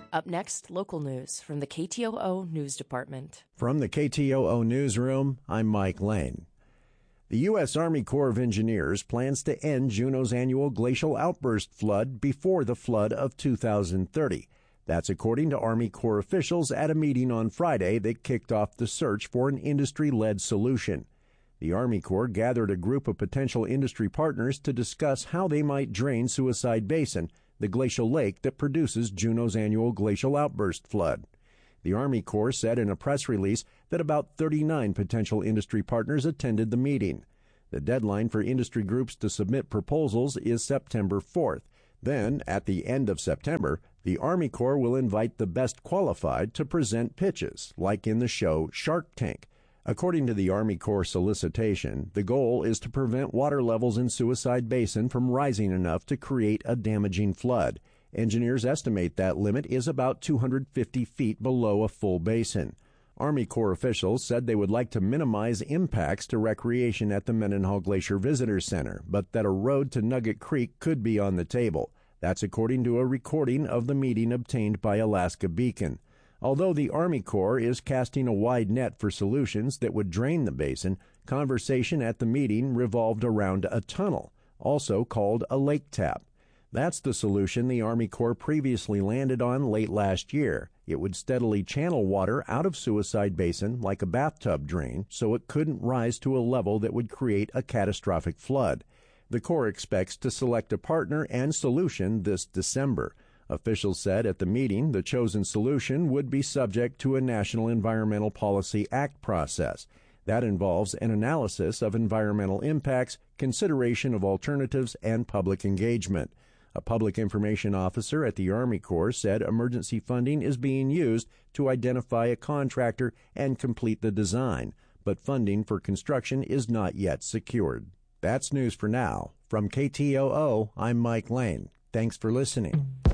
Up next, local news from the KTOO News Department. From the KTOO Newsroom, I'm Mike Lane. The U.S. Army Corps of Engineers plans to end Juneau's annual glacial outburst flood before the flood of 2030. That's according to Army Corps officials at a meeting on Friday that kicked off the search for an industry-led solution. The Army Corps gathered a group of potential industry partners to discuss how they might drain Suicide Basin, the glacial lake that produces Juneau's annual glacial outburst flood. The Army Corps said in a press release that about 39 potential industry partners attended the meeting. The deadline for industry groups to submit proposals is September 4th. Then, at the end of September, the Army Corps will invite the best qualified to present pitches, like in the show Shark Tank. According to the Army Corps solicitation, the goal is to prevent water levels in Suicide Basin from rising enough to create a damaging flood. Engineers estimate that limit is about 250 feet below a full basin. Army Corps officials said they would like to minimize impacts to recreation at the Mendenhall Glacier Visitor Center, but that a road to Nugget Creek could be on the table. That's according to a recording of the meeting obtained by Alaska Beacon. Although the Army Corps is casting a wide net for solutions that would drain the basin, conversation at the meeting revolved around a tunnel, also called a lake tap. That's the solution the Army Corps previously landed on late last year. It would steadily channel water out of Suicide Basin like a bathtub drain so it couldn't rise to a level that would create a catastrophic flood. The Corps expects to select a partner and solution this December. Officials said at the meeting the chosen solution would be subject to a National Environmental Policy Act process. That involves an analysis of environmental impacts, consideration of alternatives, and public engagement. A public information officer at the Army Corps said emergency funding is being used to identify a contractor and complete the design, but funding for construction is not yet secured. That's news for now. From KTOO, I'm Mike Lane. Thanks for listening.